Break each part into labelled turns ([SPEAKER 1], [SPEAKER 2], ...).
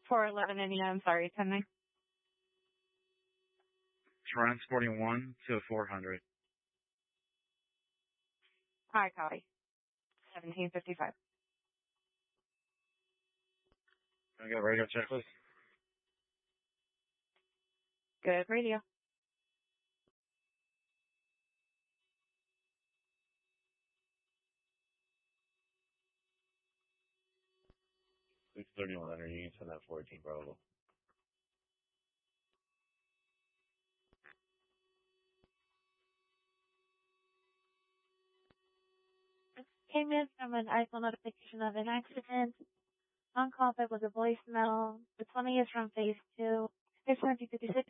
[SPEAKER 1] 411 India, I'm sorry, 10-9.
[SPEAKER 2] Transporting 1 to 400.
[SPEAKER 1] Hi, copy. 1755.
[SPEAKER 2] Can I get a radio check, please?
[SPEAKER 1] Good radio.
[SPEAKER 2] Six 31 Leonard, you can send that 14 probable.
[SPEAKER 1] Came in from an iPhone notification of an accident. On call, there was a voicemail. The 20 is from phase 2. It's 1756.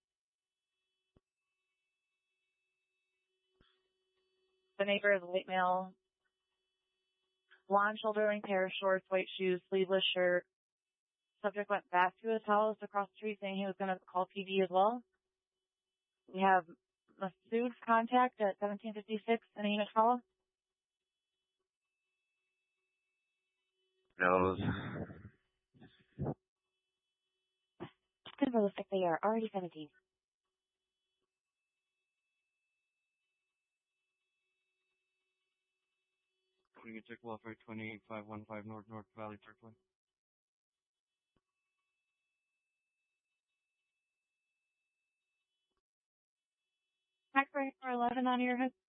[SPEAKER 1] The neighbor is a white male. Blonde shoulder-length hair, shorts, white shoes, sleeveless shirt. Subject went back to his house across the street saying he was going to call PD as well. We have Masood's contact at 1756 and a unit call.
[SPEAKER 2] No.
[SPEAKER 1] Good realistic, they are already 17.
[SPEAKER 3] We can check Welfare 28515 North Valley Parkway.
[SPEAKER 1] Hackberry 411 on your hood.